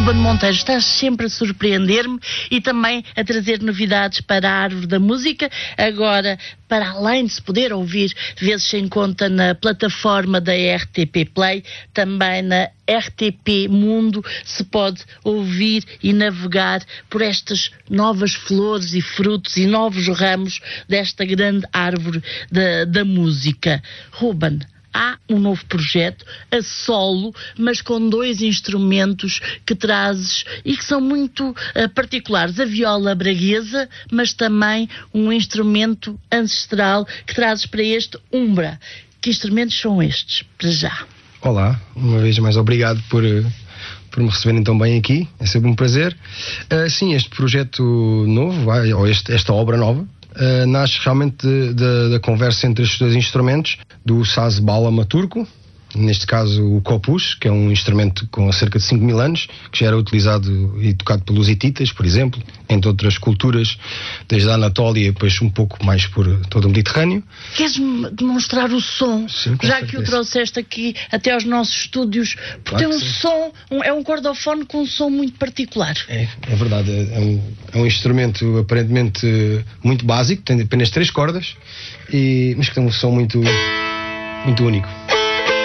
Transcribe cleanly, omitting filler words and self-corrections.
Ruben Monteiro, estás sempre a surpreender-me e também a trazer novidades para a árvore da música. Agora, para além de se poder ouvir vezes sem conta na plataforma da RTP Play, também na RTP Mundo se pode ouvir e navegar por estas novas flores e frutos e novos ramos desta grande árvore da música. Ruben, há um novo projeto, a solo, mas com 2 instrumentos que trazes e que são muito particulares. A viola braguesa, mas também um instrumento ancestral que trazes para este Umbra. Que instrumentos são estes, para já? Olá, uma vez mais obrigado por me receberem tão bem aqui, é sempre um prazer. Sim, este projeto novo, ou esta obra nova, nasce realmente da conversa entre estes 2 instrumentos, do saz bálama turco, neste caso o copuz, que é um instrumento com cerca de 5.000 anos, que já era utilizado e tocado pelos hititas, por exemplo, entre outras culturas, desde a Anatólia e depois um pouco mais por todo o Mediterrâneo. Queres-me demonstrar o som? Sim, já certeza. que o trouxeste aqui até aos nossos estúdios, porque Claro tem que sim. som, é um cordofone com um som muito particular. É verdade, é um instrumento aparentemente muito básico, tem apenas 3 cordas, mas que tem um som muito único.